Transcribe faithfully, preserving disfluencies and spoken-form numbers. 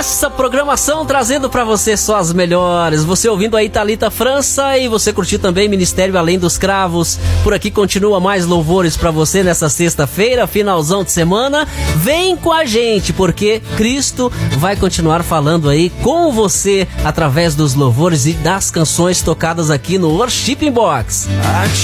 Essa programação trazendo pra você só as melhores. Você ouvindo aí Thalita França e você curtiu também Ministério Além dos Cravos. Por aqui continua mais louvores pra você nessa sexta-feira, finalzão de semana. Vem com a gente, porque Cristo vai continuar falando aí com você através dos louvores e das canções tocadas aqui no Worship Box.